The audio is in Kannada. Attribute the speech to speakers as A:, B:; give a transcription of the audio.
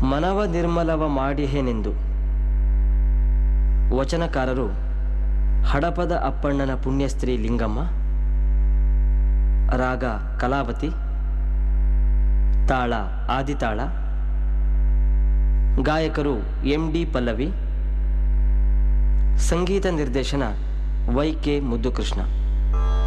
A: ಮನವ ನಿರ್ಮಲವ ಮಾಡಿಹೆನೆಂದು. ವಚನಕಾರರು ಹಡಪದ ಅಪ್ಪಣ್ಣನ ಪುಣ್ಯಸ್ತ್ರೀ ಲಿಂಗಮ್ಮ. ರಾಗ ಕಲಾವತಿ, ತಾಳ ಆದಿತಾಳ. ಗಾಯಕರು ಎಂ.ಡಿ. ಪಲ್ಲವಿ. ಸಂಗೀತ ನಿರ್ದೇಶನ ವೈ.ಕೆ. ಮುದ್ದುಕೃಷ್ಣ.